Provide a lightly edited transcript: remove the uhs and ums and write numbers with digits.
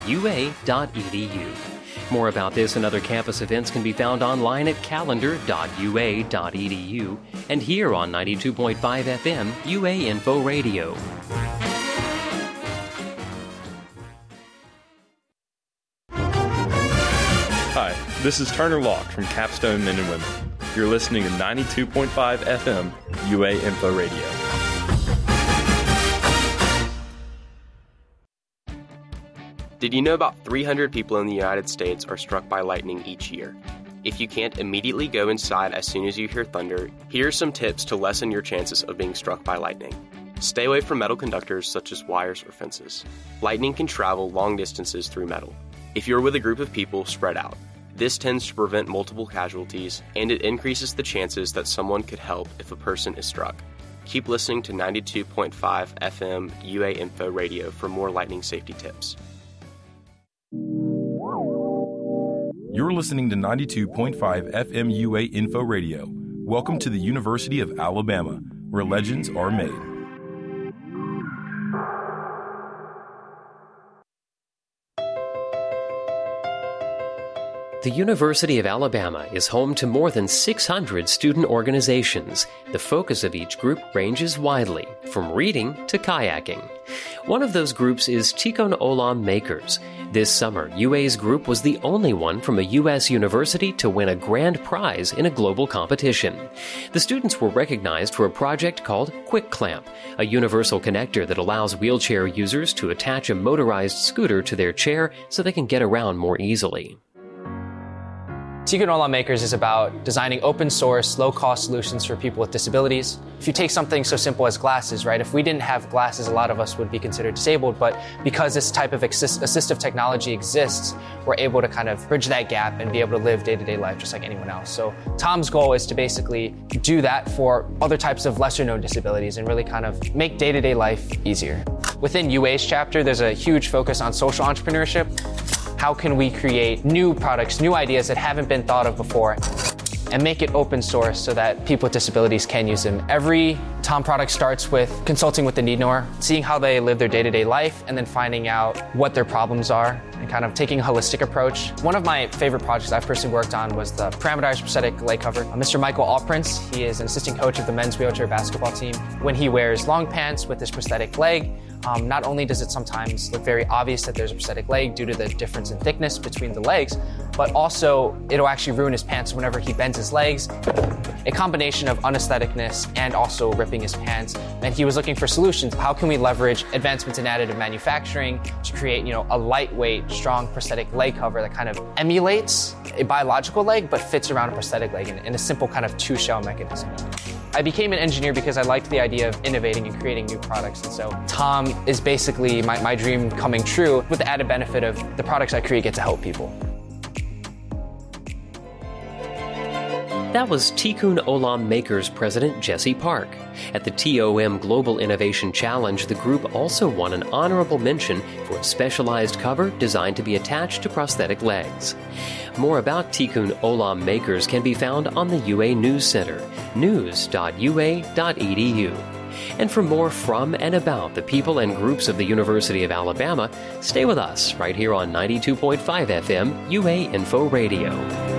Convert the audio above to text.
ua.edu. More about this and other campus events can be found online at calendar.ua.edu and here on 92.5 FM UA Info Radio. Hi, this is Turner Locke from Capstone Men and Women. You're listening to 92.5 FM UA Info Radio. Did you know about 300 people in the United States are struck by lightning each year? If you can't immediately go inside as soon as you hear thunder, here are some tips to lessen your chances of being struck by lightning. Stay away from metal conductors such as wires or fences. Lightning can travel long distances through metal. If you're with a group of people, spread out. This tends to prevent multiple casualties, and it increases the chances that someone could help if a person is struck. Keep listening to 92.5 FM UA Info Radio for more lightning safety tips. You're listening to 92.5 FM UA Info Radio. Welcome to the University of Alabama, where legends are made. The University of Alabama is home to more than 600 student organizations. The focus of each group ranges widely, from reading to kayaking. One of those groups is Tikkun Olam Makers. This summer, UA's group was the only one from a U.S. university to win a grand prize in a global competition. The students were recognized for a project called Quick Clamp, a universal connector that allows wheelchair users to attach a motorized scooter to their chair so they can get around more easily. Tikkun Olam Makers is about designing open source, low-cost solutions for people with disabilities. If you take something so simple as glasses, right? If we didn't have glasses, a lot of us would be considered disabled, but because this type of assistive technology exists, we're able to kind of bridge that gap and be able to live day-to-day life just like anyone else. So Tom's goal is to basically do that for other types of lesser-known disabilities and really kind of make day-to-day life easier. Within UA's chapter, there's a huge focus on social entrepreneurship. How can we create new products, new ideas that haven't been thought of before, and make it open source so that people with disabilities can use them? Every Tom product starts with consulting with the need knower, seeing how they live their day-to-day life, and then finding out what their problems are, and kind of taking a holistic approach. One of my favorite projects I've personally worked on was the parameterized prosthetic leg cover. Mr. Michael Allprince, he is an assistant coach of the men's wheelchair basketball team. When he wears long pants with his prosthetic leg, not only does it sometimes look very obvious that there's a prosthetic leg due to the difference in thickness between the legs, but also it'll actually ruin his pants whenever he bends his legs. A combination of unaestheticness and also ripping his pants. And he was looking for solutions. How can we leverage advancements in additive manufacturing to create, a lightweight, strong prosthetic leg cover that kind of emulates a biological leg but fits around a prosthetic leg in a simple kind of two-shell mechanism. I became an engineer because I liked the idea of innovating and creating new products. And so Tom is basically my dream coming true with the added benefit of the products I create get to help people. That was Tikkun Olam Makers President Jesse Park. At the TOM Global Innovation Challenge, the group also won an honorable mention for a specialized cover designed to be attached to prosthetic legs. More about Tikkun Olam Makers can be found on the UA News Center, news.ua.edu. And for more from and about the people and groups of the University of Alabama, stay with us right here on 92.5 FM UA Info Radio.